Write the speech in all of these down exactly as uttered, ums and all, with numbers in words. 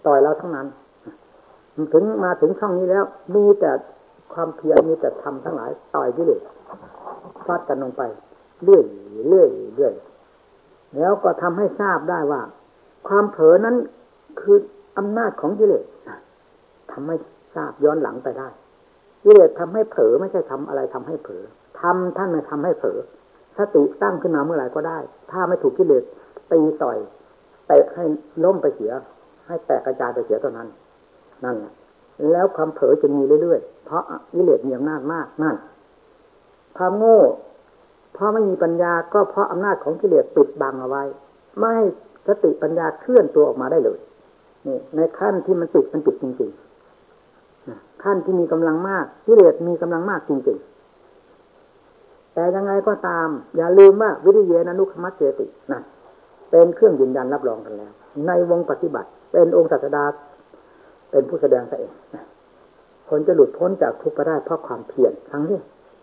ต่อยเราทั้งนั้นถึงมาถึงช่องนี้แล้วมีแต่ความเพียรมีแต่ธรรมทั้งหลายต่อยกิเลสฟาดกันลงไปเรื่อยเรื่อยเรื่อยแล้วก็ทำให้ทราบได้ว่าความเผลอนั้นคืออำนาจของกิเลสทำให้ทราบย้อนหลังไปได้กิเลสทำให้เผลอไม่ใช่ทำอะไรทำให้เผลอทำท่านไม่ทำให้เผลอสติตั้งขึ้นมาเมื่อไหร่ก็ได้ถ้าไม่ถูกกิเลสตีต่อยเตะให้ล้มไปเสียให้แตกกระจายไปเสียเท่านั้นนั่นแล้วความเผลอจะมีเรื่อยๆเพราะกิเลสมีอำนาจมากนั่นความโง่เพราะไม่มีปัญญาก็เพราะอำนาจของกิเลสปิดบังเอาไว้ไม่ให้สติปัญญาเคลื่อนตัวออกมาได้เลยนี่ในขั้นที่มันติดมันติดจริงๆขั้นที่มีกำลังมากกิเลสมีกำลังมากจริงๆแต่ยังไงก็ตามอย่าลืมว่าวิริยะอนุคมัสเจตินั่นเป็นเครื่องยืนยันรับรองกันแล้วในวงปฏิบัติเป็นองค์ศาสดาเป็นผู้แสดงซะเองคนจะหลุดพ้นจากทุกข์ไปได้เพราะความเพียรทั้งนี้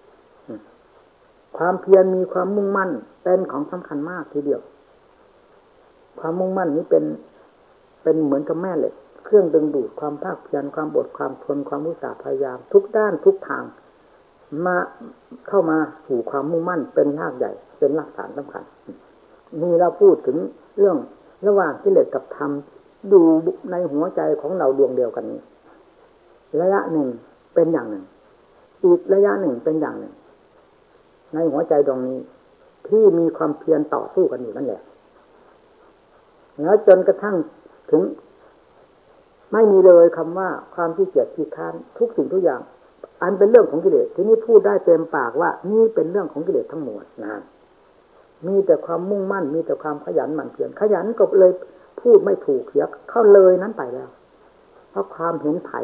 ความเพียรมีความมุ่งมั่นเป็นของสำคัญมากทีเดียวความมุ่งมั่นนี้เป็นเป็นเหมือนกับแม่เหล็กเครื่องดึงดูดความภาคเพียรความอดความทนความอุตสาห์พยายามทุกด้านทุกทางมาเข้ามาสู่ความมุ่งมั่นเป็นรากใหญ่เป็นรากฐานสำคัญนี่เราพูดถึงเรื่องระหว่างกิเลสกับธรรมดูในหัวใจของเราดวงเดียวกันนี้ระยะหนึ่งเป็นอย่างหนึ่งอีกระยะหนึ่งเป็นอย่างหนึ่งในหัวใจดวงนี้ที่มีความเพียรต่อสู้กันอยู่นั่นแหละแล้วจนกระทั่งถึงไม่มีเลยคำว่าความขี้เกียจขี้ค้านทุกสิ่งทุกอย่างอันเป็นเรื่องของกิเลสที่นี่พูดได้เต็มปากว่านี่เป็นเรื่องของกิเลสทั้งหมดนะมีแต่ความมุ่งมั่นมีแต่ความขยันหมั่นเพียรขยันก็เลยพูดไม่ถูกเสียเข้าเลยนั้นไปแล้วเพราะความเห็นภัย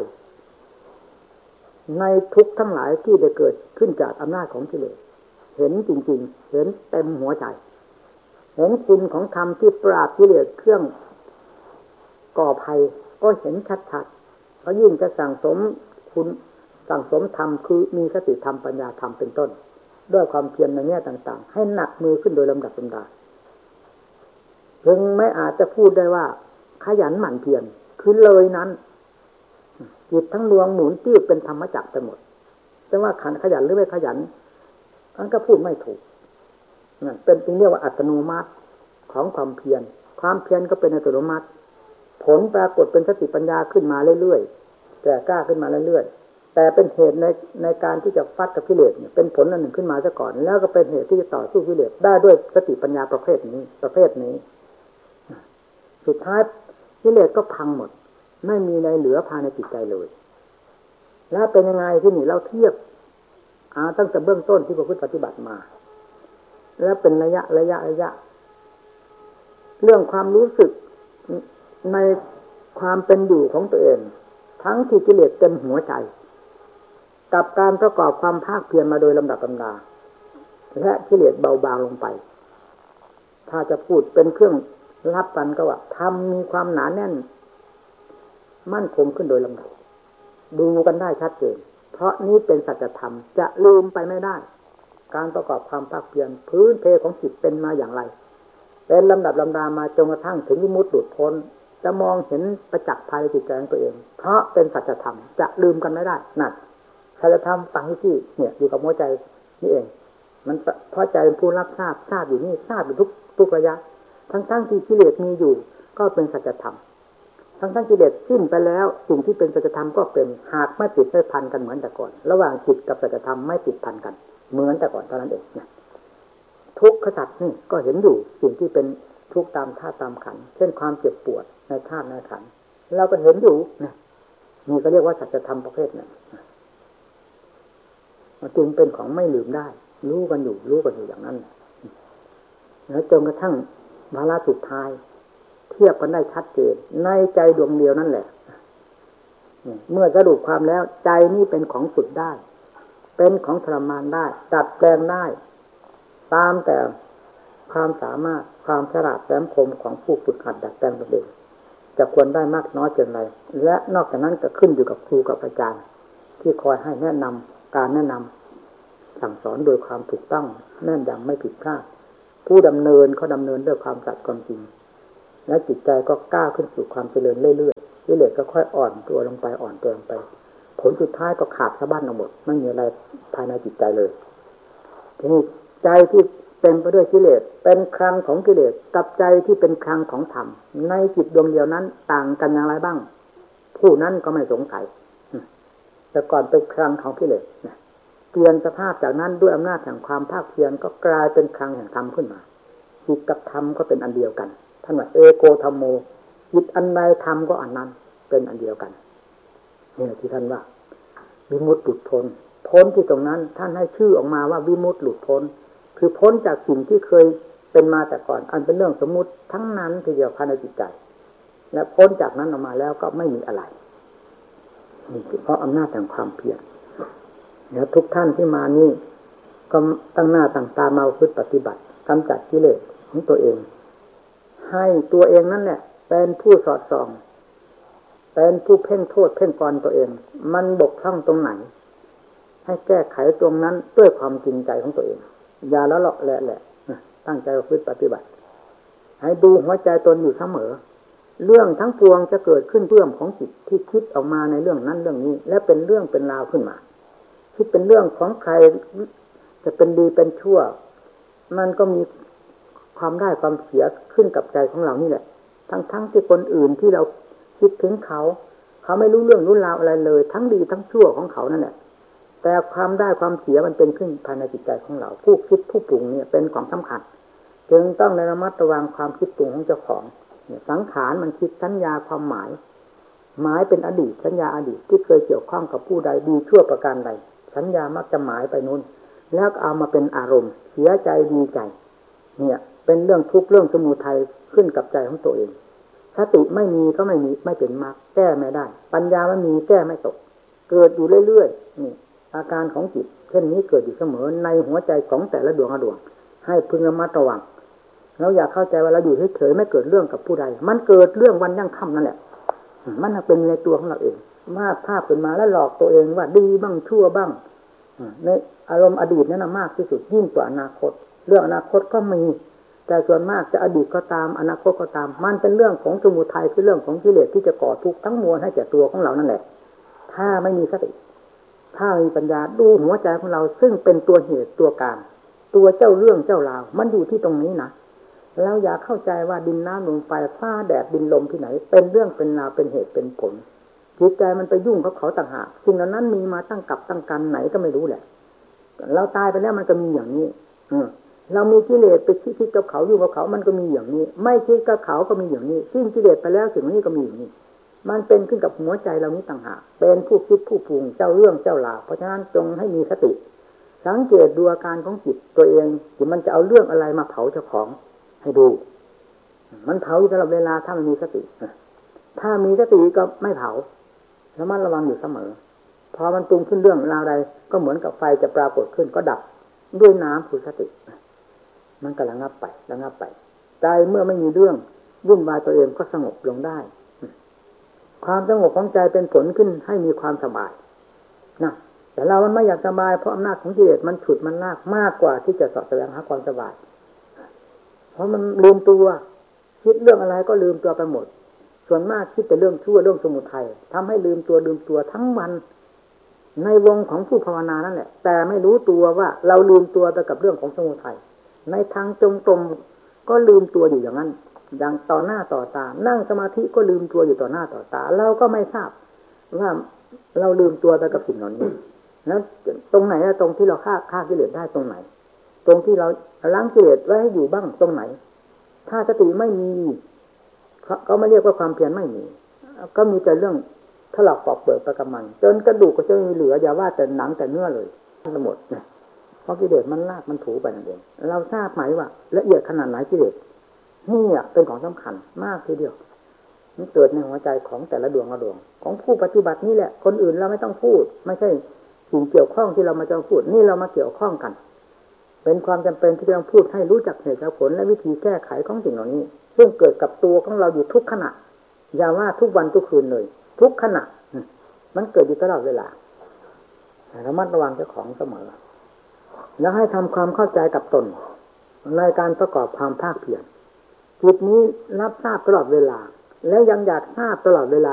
ในทุกทั้งหลายที่ได้เกิดขึ้นจากอำนาจของกิเลสเห็นจริงๆเห็นเต็มหัวใจเห็นคุณของธรรมที่ปราบกิเลสเครื่องก่อภัยก็เห็นชัดๆเพราะยิ่งจะสั่งสมคุณสั่งสมธรรมคือมีสติธรรมปัญญาธรรมเป็นต้นด้วยความเพียรในแง่ต่างๆให้หนักมือขึ้นโดยลำดับลำดาถึงไม่อาจจะพูดได้ว่าขยันหมั่นเพียรคือเลยนั้นจิตทั้งดวงหมุนติ้วเป็นธรรมจักรไปหมดแต่ว่าขันขยันหรือไม่ขยันมันก็พูดไม่ถูกนั่นเป็นจึงเรียกว่าอัตโนมัติของความเพียรความเพียรก็เป็นอัตโนมัติผลปรากฏเป็นสติปัญญาขึ้นมาเรื่อยๆแก่กล้าขึ้นมาเรื่อยๆแต่เป็นเหตุในในการที่จะฟัดกับกิเลสเนี่ยเป็นผลอันหนึ่งขึ้นมาซะก่อนแล้วก็เป็นเหตุที่จะต่อสู้กิเลสได้ด้วยสติปัญญาประเภทนี้ประเภทนี้สุดท้ายกิเลสก็พังหมดไม่มีในเหลือภายในจิตใจเลยแล้วเป็นยังไงที่นี่เราเทียบอ่าตั้งแต่เบื้องต้นที่พระพุทธปฏิบัติมาแล้วเป็นระยะระยะระยะเรื่องความรู้สึกในความเป็นอยู่ของตัวเองทั้งที่กิเลสเต็มหัวใจกับการประกอบความภาคเพียรมาโดยลำดับลำดาและกิเลสเบาบางลงไปถ้าจะพูดเป็นเครื่องรับกันก็ว่าธรรมมีความหนาแน่นมั่นคงขึ้นโดยลำดับดูกันได้ชัดเจนเพราะนี้เป็นสัจธรรมจะลืมไปไม่ได้การประกอบความภาคเพียรพื้นเพของจิตเป็นมาอย่างไรเป็นลำดับลำดามาจนกระทั่งถึงวิมุตติหลุดพ้นจะมองเห็นประจักษ์ภายในจิตใจของตัวเองเพราะเป็นสัจธรรมจะลืมกันไม่ได้นั่นสัจธรรมตั้งที่เนี่ยอยู่กับหัวใจนี่เองมันเพราะใจเป็นผู้รับทราบทราบอยู่นี่ทราบอยู่ทุกทุกระยะทั้งๆที่กิเลสมีอยู่ก็เป็นสัจธรรมทั้งๆกิเลสสิ้นไปแล้วสิ่งที่เป็นสัจธรรมก็เป็นหากไม่ติดไม่พันกันเหมือนแต่ก่อนระหว่างจิตกับสัจธรรมไม่ติดพันกันเหมือนแต่ก่อนเท่านั้นเองนะทุกขสัจนี่ก็เห็นอยู่สิ่งที่เป็นทุกข์ตามธาตุตามขันธ์เช่นความเจ็บปวดในธาตุในขันธ์เราก็เห็นอยู่นะนี่ก็เรียกว่าสัจธรรมประเภทนั้นมันจึงเป็นของไม่ลืมได้รู้กันอยู่รู้กันอยู่อย่างนั้นแล้วจนกระทั่งวาระสุดท้ายเทียบกันได้ชัดเจนในใจดวงเดียวนั่นแหละเมื่อสรุปความแล้วใจนี่เป็นของสุดได้เป็นของทรมานได้ดัดแปลงได้ตามแต่ความสามารถความฉลาดแหลมคมของผู้ฝึกหัดดัดแปลงตัวเองจะควรได้มากน้อยเพียงไรและนอกจากนั้นก็ขึ้นอยู่กับครูกับอาจารย์ที่คอยให้แนะนำการแนะนำสั่งสอนโดยความถูกต้องแน่นยำไม่ผิดพลาดผู้ดำเนินเขาดำเนินด้วยความสัตย์ความจริงและจิตใจก็ก้าวขึ้นสู่ความเจริญเรื่อยกิเลสก็ค่อยอ่อนตัวลงไปอ่อนตัวลงไปผลสุดท้ายก็ขาดสะบั้นเอาหมดไม่มีอะไรภายในจิตใจเลยทีนี้ใจที่เต็มไปด้วยกิเลสเป็นคลังของกิเลสกับใจที่เป็นคลังของธรรมในจิตดวงเดียวนั้นต่างกันอย่างไรบ้างผู้นั้นก็ไม่สงสัยแต่ก่อนเป็นคลังของกิเลสเปลี่ยนสภาพจากนั้นด้วยอำนาจแห่งความภาคเพียรก็กลายเป็นคลังแห่งธรรมขึ้นมาจิตกับธรรมก็เป็นอันเดียวกันท่านว่าเอโกธัมโมจิตอันใดธรรมก็อันนั้นเป็นอันเดียวกันนี่แหละที่ท่านว่าวิมุตติหลุดพ้นพ้นที่ตรงนั้นท่านให้ชื่อออกมาว่าวิมุตติหลุดพ้นคือพ้นจากสิ่งที่เคยเป็นมาแต่ก่อนอันเป็นเรื่องสมมุติทั้งนั้นทีเดียวภายในจิตใจและพ้นจากนั้นออกมาแล้วก็ไม่มีอะไรนี่เพราะอำนาจแห่งความเพียรเนี่ยทุกท่านที่มานี่ก็ตั้งหน้าตั้งตามาพึ่งปฏิบัติกำจัดกิเลสของตัวเองให้ตัวเองนั่นแหละเป็นผู้สอดส่องเป็นผู้เพ่งโทษเพ่งกรตัวเองมันบกพร่องตรงไหนให้แก้ไขตรงนั้นด้วยความจริงใจของตัวเองอย่าละเลาะแหละแหละตั้งใจพึ่งปฏิบัติให้ดูหัวใจตนอยู่เสมอเรื่องทั้งปวงจะเกิดขึ้นเพื่อมของจิตที่คิดออกมาในเรื่องนั้นเรื่องนี้และเป็นเรื่องเป็นราวขึ้นมาคิดเป็นเรื่องของใครจะเป็นดีเป็นชั่วมันก็มีความได้ความเสียขึ้นกับใจของเรานี่แหละทั้งๆที่คนอื่นที่เราคิดถึงเขาเขาไม่รู้เรื่องรู้ราวอะไรเลยทั้งดีทั้งชั่วของเขานั่นแหละแต่ความได้ความเสียมันเป็นขึ้นภายในจิตใจของเราผู้คิดผู้ปรุงเนี่ยเป็นของสำคัญจึงต้องระมัดระวังความคิดปรุงของเจ้าของเนี่ยสังขารมันคิดสัญญาความหมายหมายเป็นอดีตสัญญาอดีตที่เคยเกี่ยวข้องกับผู้ใดดีชั่วประการใดสัญญามักจะหมายไปนู้นแล้วเอามาเป็นอารมณ์เสียใจดีใจเนี่ยเป็นเรื่องทุกข์เรื่องสมุทัยขึ้นกับใจของตัวเองสติไม่มีก็ไม่มีไม่เป็นมรรคแก้ไม่ได้ปัญญาไม่มีแก้ไม่ตกเกิดอยู่เรื่อยๆนี่อาการของจิตเช่นนี้เกิดอยู่เสมอในหัวใจของแต่ละดวงดวงให้พึงระมัดระวังเราอยากเข้าใจว่าเราอยู่เฉยๆไม่เกิดเรื่องกับผู้ใดมันเกิดเรื่องวันยั่งค่ำนั่นแหละมันเป็นในตัวของเราเองวาดภาพขึ้นมาแล้วหลอกตัวเองว่าดีบ้างชั่วบ้างในอารมณ์อดีตนั้นมากที่สุดยิ่งกว่าอนาคตเรื่องอนาคตก็มีแต่ส่วนมากจะอดีตก็ตามอนาคตก็ตามมันเป็นเรื่องของสมุทัยคือเรื่องของกิเลสที่จะก่อทุกข์ทั้งมวลให้แก่ตัวของเรานั่นแหละถ้าไม่มีสติถ้ามีปัญญาดูหัวใจของเราซึ่งเป็นตัวเหตุตัวการตัวเจ้าเรื่องเจ้าราวมันอยู่ที่ตรงนี้นะเราอยากเข้าใจว่าดินน้ำลมไฟฟ้าแดดดินลมที่ไหนเป็นเรื่องเป็นราวเป็นเหตุเป็นผลจิตใจมันไปยุ่งกับเขาต่างหากสิ่งเหล่านั้นมีมาตั้งกับตั้งกันไหนก็ไม่รู้แหละเราตายไปแล้วมันก็มีอย่างนี้เรามีกิเลสไปคิดคิดกับเขาอยู่กับเขามันก็มีอย่างนี้ไม่คิดกับเขาก็มีอย่างนี้สิ้นกิเลสไปแล้วสิ่งนี้ก็มีอย่างนี้มันเป็นขึ้นกับหัวใจเรานี้ต่างหากเป็นผู้คิดผู้ปรุงเจ้าเรื่องเจ้าราวเพราะฉะนั้นจงให้มีสติสังเกตดูอาการของจิตตัวเองที่มันจะเอาเรื่องอะไรมาเผาเจ้าของให้ดูมันเผาอยู่ตลอดเวลาถ้ามันมีสติถ้ามีสติก็ไม่เผาระมัดระวังอยู่เสมอพอมันปรุงขึ้นเรื่องราวใดก็เหมือนกับไฟจะปรากฏขึ้นก็ดับด้วยน้ำคือสติมันก็ระงับไประงับไปใจเมื่อไม่มีเรื่องวุ่นวายตัวเองก็สงบลงได้ความสงบของใจเป็นผลขึ้นให้มีความสบายนะแต่เรามันไม่อยากสบายเพราะอำนาจของกิเลสมันฉุดมันลากมากกว่าที่จะสอดแสวงหาความสบายเพราะมันลืมตัวคิดเรื่องอะไรก็ลืมตัวไปหมดส่วนมากคิดแต่เรื่องชั่วเรื่องสมุทัยทำให้ลืมตัวลืมตัวทั้งวันในวงของผู้ภาวนานั่นแหละแต่ไม่รู้ตัวว่าเราลืมตัวไปกับเรื่องของสมุทัยในทางจงกรมก็ลืมตัวอยู่อย่างนั้นดังต่อหน้าต่อตานั่งสมาธิก็ลืมตัวอยู่ต่อหน้าต่อตาเราก็ไม่ทราบว่าเราลืมตัวไปกับสิ่งเหล่านี้แล้วตรงไหนตรงที่เราฆ่าฆ่ากิเลสได้ตรงไหนตรงที่เราล้างกิเลสไว้ให้อยู่บ้างตรงไหนถ้าสติไม่มีก็ไม่เรียกว่าความเพียรไม่มีก็มีแต่เรื่องถลอกปอกเปลือกประกำมันจนกระดูกก็จะไม่เหลืออย่าว่าแต่หนังแต่เนื้อเลยทั้งหมดนะเพราะกิเลสมันลากมันถูไปนั่นเองเราทราบไหมว่าละเอียดขนาดไหนกิเลสนี่อ่ะเป็นของสำคัญมากทีเดียวมันเกิดในหัวใจของแต่ละดวงละดวงของผู้ปฏิบัตินี่แหละคนอื่นเราไม่ต้องพูดไม่ใช่สิ่งเกี่ยวข้องที่เรามาจะพูดนี่เรามาเกี่ยวข้องกันเป็นความจำเป็นที่ต้องพูดให้รู้จักเหตุและผลและวิธีแก้ไขของสิ่งเหล่านี้ซึ่งเกิดกับตัวของเราอยู่ทุกขณะอย่าว่าทุกวันทุกคืนเลยทุกขณะมันเกิดอยู่ตลอดเวลาระมัดระวังเจ้าของเสมอแล้วให้ทำความเข้าใจกับตนในการประกอบความภาคเพียรจิตนี้รับทราบตลอดเวลาและยังอยากทราบตลอดเวลา